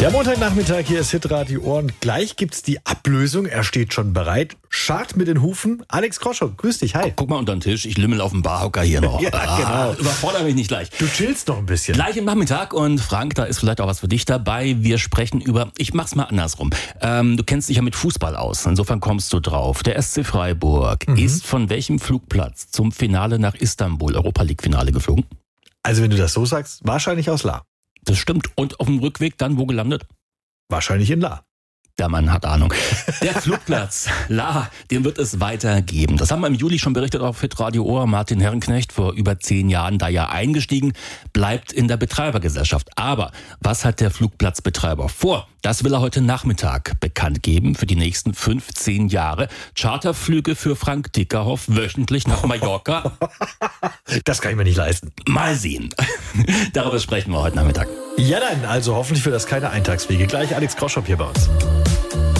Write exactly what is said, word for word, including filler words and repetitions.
Der Montagnachmittag, hier ist Hitradio Ohren. Gleich gibt's die Ablösung. Er steht schon bereit. Scharrt mit den Hufen. Alex Kroschow, grüß dich, hi. Guck mal unter den Tisch, ich lümmel auf dem Barhocker hier noch. Ja, genau. Ah, überfordere mich nicht gleich. Du chillst noch ein bisschen. Gleich im Nachmittag und Frank, da ist vielleicht auch was für dich dabei. Wir sprechen über, ich mach's mal andersrum. Ähm, du kennst dich ja mit Fußball aus, insofern kommst du drauf. Der S C Freiburg mhm. ist von welchem Flugplatz zum Finale nach Istanbul, Europa League Finale geflogen? Also wenn du das so sagst, wahrscheinlich aus La. Das stimmt. Und auf dem Rückweg dann wo gelandet? Wahrscheinlich in La. Der Mann hat Ahnung. Der Flugplatz La, den wird es weitergeben. Das haben wir im Juli schon berichtet auf Hitradio Ohr. Martin Herrenknecht, vor über zehn Jahren da ja eingestiegen, bleibt in der Betreibergesellschaft. Aber was hat der Flugplatzbetreiber vor? Das will er heute Nachmittag bekannt geben für die nächsten fünfzehn Jahre. Charterflüge für Frank Dickerhoff wöchentlich nach Mallorca. Das kann ich mir nicht leisten. Mal sehen. Darüber sprechen wir heute Nachmittag. Ja dann, also hoffentlich wird das keine Eintagsfliege. Gleich Alex Kroschow hier bei uns.